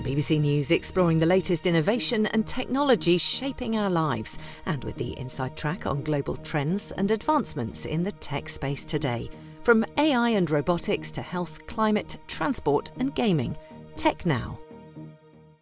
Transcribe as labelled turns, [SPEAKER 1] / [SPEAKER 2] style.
[SPEAKER 1] BBC News exploring the latest innovation and technology shaping our lives, and with the inside track on global trends and advancements in the tech space today. From AI and robotics to health, climate, transport and gaming. Tech Now.